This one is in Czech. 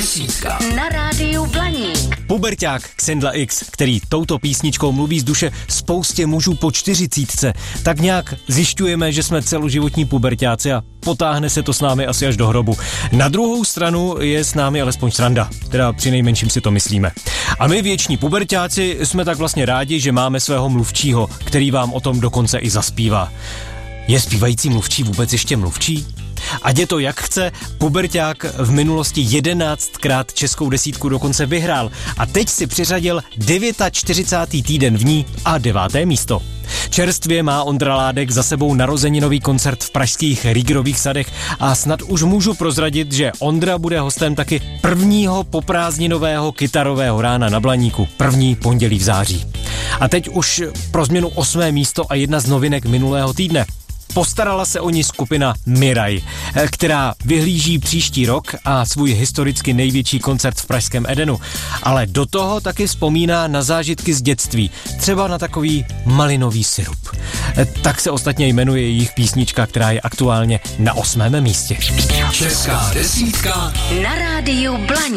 desítka na rádiu Blaník. Puberťák Xendla X, který touto písničkou mluví z duše spoustě mužů po 40, tak nějak zjišťujeme, že jsme celoživotní puberťáci a potáhne se to s námi asi až do hrobu. Na druhou stranu je s námi alespoň sranda, teda přinejmenším si to myslíme. A my věční puberťáci jsme tak vlastně rádi, že máme svého mluvčího, který vám o tom dokonce i zaspívá. Je zpívající mluvčí vůbec ještě mluvčí? Ať je to jak chce, puberťák v minulosti 11krát českou desítku dokonce vyhrál a teď si přiřadil 49. týden v ní a 9. místo. Čerstvě má Ondra Ládek za sebou narozeninový koncert v pražských Riegerových sadech a snad už můžu prozradit, že Ondra bude hostem taky prvního poprázdninového kytarového rána na Blaníku, první pondělí v září. A teď už pro změnu 8. místo a jedna z novinek minulého týdne. Postarala se o ní skupina Miraj, která vyhlíží příští rok a svůj historicky největší koncert v pražském Edenu. Ale do toho taky vzpomíná na zážitky z dětství, třeba na takový malinový sirup. Tak se ostatně jmenuje jejich písnička, která je aktuálně na 8. místě. Česká desítka Na rádiu Blaník.